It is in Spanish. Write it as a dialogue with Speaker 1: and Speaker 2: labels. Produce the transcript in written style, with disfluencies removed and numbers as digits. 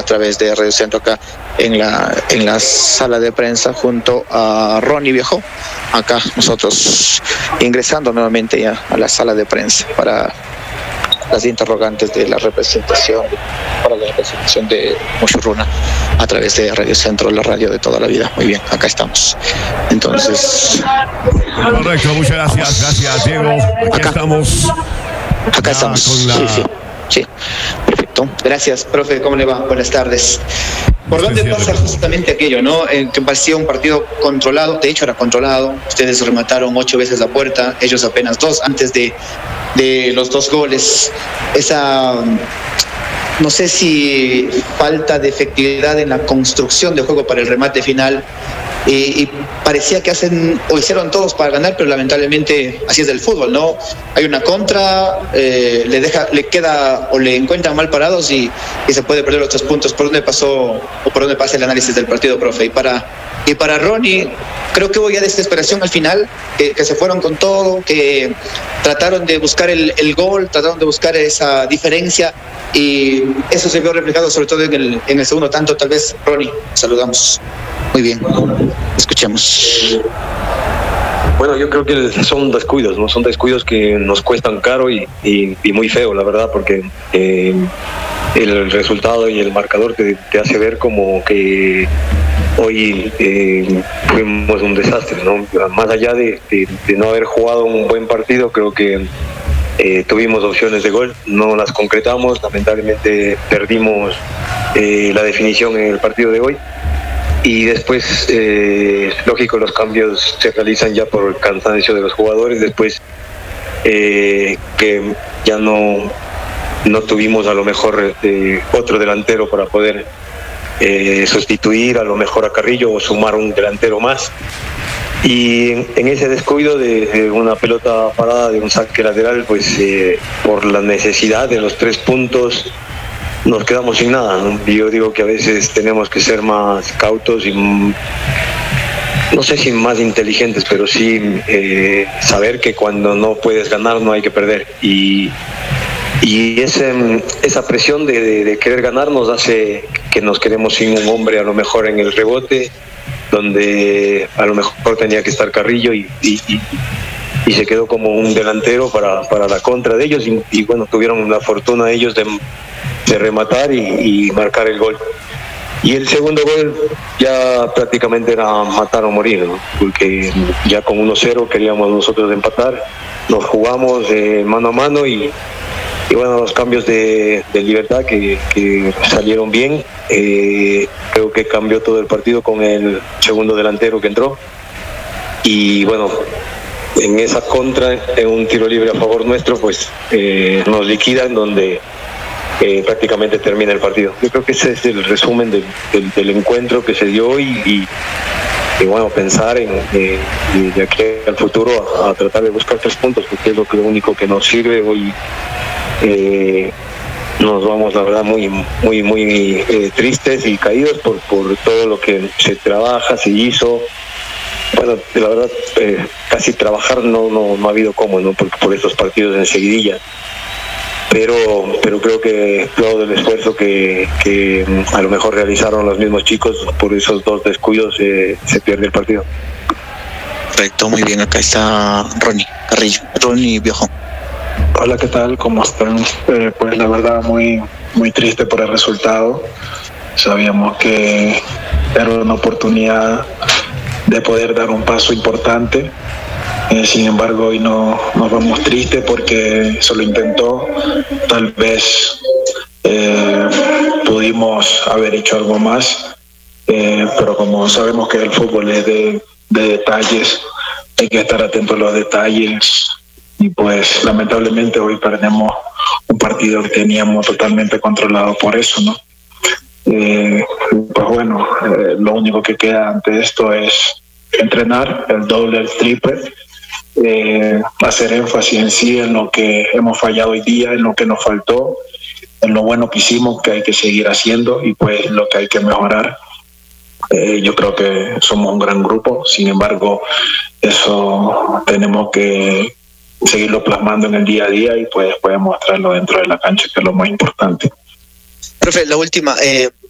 Speaker 1: través de Radio Centro acá en la sala de prensa junto a Ronnie Viejo. Acá nosotros ingresando nuevamente ya a la sala de prensa para las interrogantes de la representación, para la representación de Mushurruna a través de Radio Centro, la radio de toda la vida. Muy bien, acá estamos. Entonces...
Speaker 2: Correcto, muchas gracias. Gracias, Diego. Aquí estamos.
Speaker 1: Acá estamos. Sí. Perfecto. Gracias, profe. ¿Cómo le va? Buenas tardes. ¿Por dónde pasa justamente aquello, no? Que parecía un partido controlado. De hecho, era controlado. Ustedes remataron 8 veces la puerta, ellos apenas 2 antes de los 2 goles. Esa, no sé si falta de efectividad en la construcción de juego para el remate final. Y parecía que hicieron todos para ganar, pero lamentablemente así es del fútbol, ¿no? Hay una contra, le queda o le encuentran mal parados y se puede perder los 3 puntos. ¿Por dónde pasó o por dónde pasa el análisis del partido, profe? Y para Ronnie, creo que hubo ya desesperación al final, que se fueron con todo, que trataron de buscar el gol, trataron de buscar esa diferencia, y eso se vio reflejado sobre todo en el segundo tanto. Tal vez, Ronnie, saludamos. Muy bien, escuchemos.
Speaker 3: Bueno, yo creo que son descuidos, ¿no? Son descuidos que nos cuestan caro y muy feo, la verdad, porque el resultado y el marcador te hace ver como que hoy fuimos un desastre, ¿no? Más allá de no haber jugado un buen partido, creo que tuvimos opciones de gol, no las concretamos, lamentablemente perdimos la definición en el partido de hoy. Y después, lógico, los cambios se realizan ya por el cansancio de los jugadores. Después que ya no tuvimos a lo mejor otro delantero para poder sustituir a lo mejor a Carrillo o sumar un delantero más. Y en ese descuido de una pelota parada, de un saque lateral, pues por la necesidad de los 3 puntos, nos quedamos sin nada, ¿no? Yo digo que a veces tenemos que ser más cautos y no sé si más inteligentes, pero sí saber que cuando no puedes ganar no hay que perder. Y esa presión de querer ganar nos hace que nos quedemos sin un hombre a lo mejor en el rebote, donde a lo mejor tenía que estar Carrillo y se quedó como un delantero para la contra de ellos y bueno, tuvieron la fortuna ellos de rematar y marcar el gol. Y el segundo gol ya prácticamente era matar o morir, ¿no? Porque ya con 1-0 queríamos nosotros empatar, nos jugamos mano a mano y bueno, los cambios de Libertad que salieron bien, creo que cambió todo el partido con el segundo delantero que entró y bueno, en esa contra, en un tiro libre a favor nuestro, pues nos liquidan donde prácticamente termina el partido. Yo creo que ese es el resumen del encuentro que se dio hoy y bueno, pensar en de aquí al futuro a tratar de buscar 3 puntos, porque es lo único que nos sirve hoy. Nos vamos, la verdad, muy tristes y caídos por todo lo que se trabaja, se hizo. Bueno, la verdad, casi trabajar no ha habido cómo, ¿no? Por estos partidos en seguidilla. Pero creo que todo el esfuerzo que a lo mejor realizaron los mismos chicos, por esos 2 descuidos se pierde el partido.
Speaker 1: Correcto, muy bien, acá está Ronnie Carrillo, Ronnie Viejo.
Speaker 4: Hola, ¿qué tal? ¿Cómo están? Pues la verdad muy triste por el resultado. Sabíamos que era una oportunidad de poder dar un paso importante. Sin embargo, hoy nos vamos tristes porque se lo intentó. Tal vez pudimos haber hecho algo más, pero como sabemos que el fútbol es de detalles, hay que estar atento a los detalles. Y pues lamentablemente hoy perdemos un partido que teníamos totalmente controlado por eso, ¿no? Pues bueno, lo único que queda ante esto es entrenar el doble, el triple, hacer énfasis en sí en lo que hemos fallado hoy día, en lo que nos faltó, en lo bueno que hicimos, que hay que seguir haciendo y pues lo que hay que mejorar. Yo creo que somos un gran grupo, sin embargo, eso tenemos que seguirlo plasmando en el día a día y pues después mostrarlo dentro de la cancha, que es lo más importante.
Speaker 1: Profe, la última,